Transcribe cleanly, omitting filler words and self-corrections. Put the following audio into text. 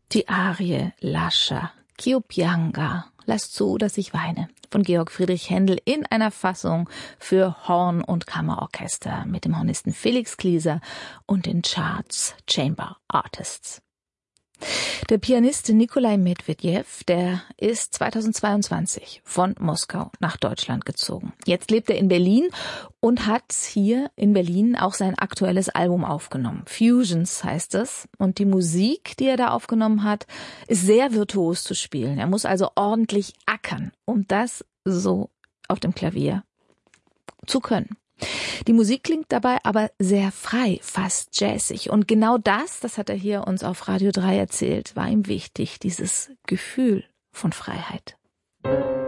Die Arie Lascia, Ch'io pianga, lass zu, dass ich weine, von Georg Friedrich Händel in einer Fassung für Horn- und Kammerorchester mit dem Hornisten Felix Klieser und den Charts Chamber Artists. Der Pianist Nikolai Medvedev, der ist 2022 von Moskau nach Deutschland gezogen. Jetzt lebt er in Berlin und hat hier in Berlin auch sein aktuelles Album aufgenommen. Fusions heißt es. Und die Musik, die er da aufgenommen hat, ist sehr virtuos zu spielen. Er muss also ordentlich ackern, um das so auf dem Klavier zu können. Die Musik klingt dabei aber sehr frei, fast jazzig. Und genau das hat er hier uns auf Radio 3 erzählt, war ihm wichtig, dieses Gefühl von Freiheit.